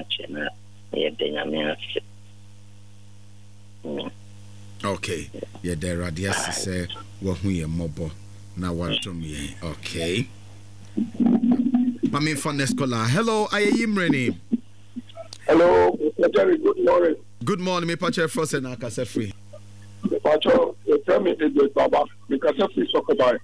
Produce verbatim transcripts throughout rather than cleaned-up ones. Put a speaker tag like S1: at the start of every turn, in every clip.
S1: chena ye denyame ase.
S2: Okay. Yeah, there are the say what we are mobile now want to me. Okay. Mami from Nescola. Hello, I am Reni.
S3: Hello, Mister Jerry, good morning.
S2: Good morning, me Pache Frost and Akase Free.
S3: Pache, tell me the Baba, because free soccer by.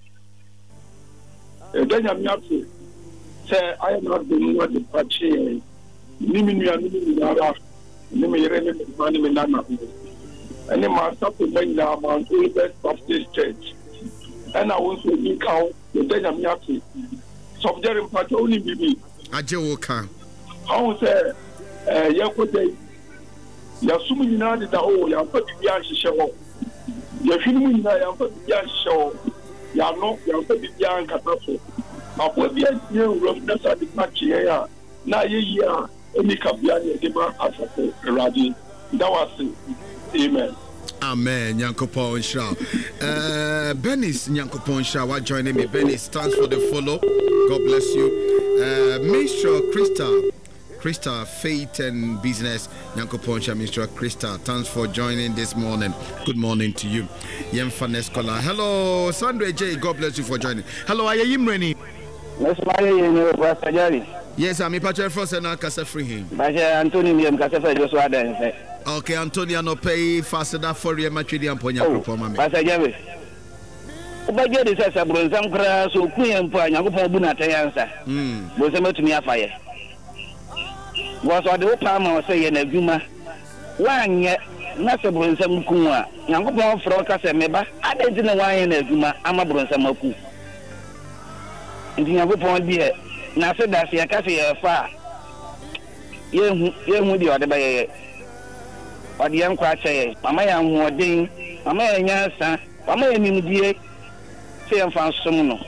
S3: Then I'm not say I am not doing what the Pache. Nimia, Nimia, Nimia, Nimia, and then my something went down Mount Olivet Baptist Church. And I want to be count the day I'm happy. Some Jerry Pache only be.
S2: Ajewoka.
S3: How say, uh, Yakote, Yasumi United, the whole, Yakote Yasho. Yafimu Yakote Yasho. Yano, Yakote Yan Catastrophe. I put the idea of roughness at the match here. Now, yeah, any Capian, Dema, Asako, Radi. That was it. Amen.
S2: Amen. Nyankopon Shra. Uh, Benis Nyankopon Shra. What joining me? Benis stands for the follow. God bless you. Uh, Mister Krista. Krista, Faith and Business. Nyankopon Shra. Mister Krista. Thanks for joining this morning. Good morning to you. Yemfa Neskola. Hello, Sandra J. God bless you for joining. Hello, are you Reni? Yes, I'm a Patrick Frost and Akase Free.
S4: Anthony Mkase just what then.
S2: Okay, Antonio no pay faster than for your matri and Ponya performance.
S4: Pastor Javis. Obaje de sasa bronzam kra so kuyen po Nyankopon bu na tayansa. Mm. Bo se matumi afaye. Wo so de opa ma o se ye na adwuma. Wanye na se bronzam ku a Nyankopon fro ka se meba adenti na wanye na adwuma ama bronzam aku. Ndi Nyankopon die na se da se ka se ye fa. Ye hu ye hu di ode ba ye. Odi yan kwa che mama ya hoden mama ya nyansa mama ya nimdie se yan fan som no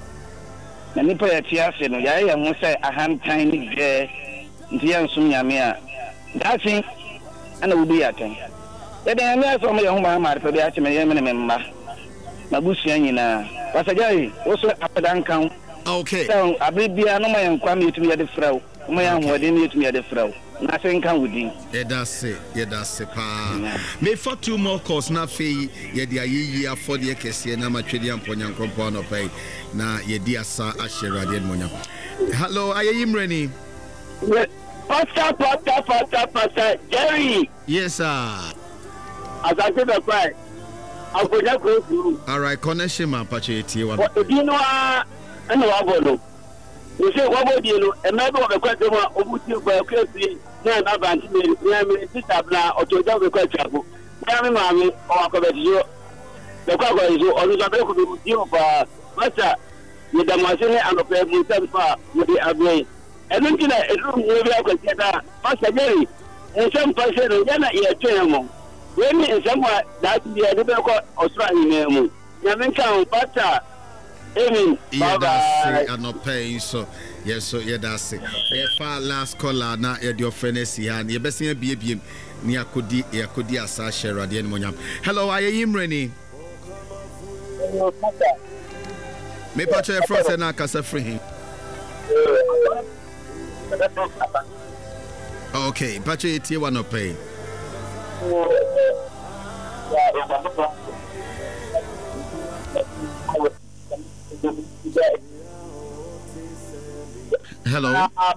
S4: na nipa ya tiase no ya ya mu se ahantan ni gbe ndi yan sum nyame a datin ana wubi yaten ya de nyame aso mo ya hu ma ma re pe bi ache me ye me me mma na busia nyina pasajai wo so apadan kan
S2: okay
S4: so abibia no ma yan kwa me tumi ya de frawo mo ya hoden me tumi ya de frawo. Nothing can with you.
S2: Yeah, that's it. Yeah, that's it. Me for two more calls. Na fe ye dia ye ye for the kesi na matwedi amponya nkrompo no pay. Na ye dia sa ashera de monya. Hello, are you Reni?
S3: Pastor, Pastor, Pastor, Pastor Jerry.
S2: Yes, sir.
S3: As I said, the cry. I go just go through.
S2: All right, connection man, Pache T one.
S3: What do you know? I know I go. You say what would you know? And maybe what the question was about you for a crazy. Na na banti me na me sister bla o to do ko chapo na me ma me o akobe jo de ko ko jo o lo be ko bi di o ba masa ye da ma se ne anope mu tempa mu di agwe enu kina edu mu bi akwa tiada masa jeri ensem pa se no yana ye twen mo we ni ensem wa da di e de be ko osra ni me mu ya me kan pata amen
S2: yeah that's anope so yes, so yeah, that's it. Yeah, far last caller na yeah, your friend is here. And you best see be be ni akodi e akodi asa share ade monyam. Hello, are you Reni? Me pacho e frost na Akase Free. Okay, pacho e tie one pay. Hello.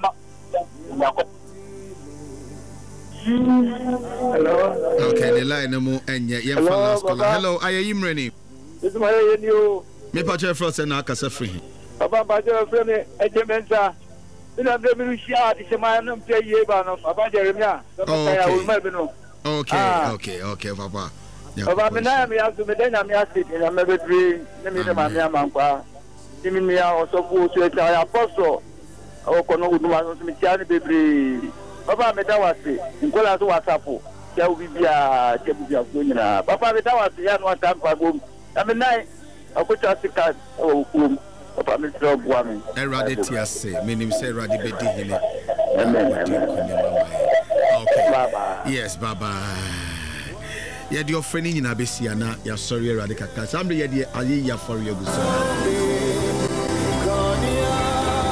S3: Hello.
S2: Okay, the line no more and yeah, yeah, last caller. Hello, are you Reni?
S3: This is my new.
S2: Me pacho frost na Akase Free.
S3: Baba pacho free me ejementa. Ina be mi shia di sema no mpe ye ba no. Baba Jeremia.
S2: Okay, okay, okay, Papa.
S3: Baba me na me asu me denya me asit na me be dri. Ne me de ma me amankwa. Timi me ya osofu osu eta ya apostle. O kono uduma so me tia ne bebre. Baba me da wase. Nkola so WhatsApp. Ya ubi bia chebu bia so nyina. Baba me da wase ya no atam pa bom. Na me nai akocha sika o kum. Papa me tro bua me.
S2: Erade tia se. Me nim se erade be di hile.
S3: Amen.
S2: Okay. Baba. Yes, Baba. Yeah, the offering in Abesia na ya sorry erade kaka. Sambe ye di ayi ya for you go so.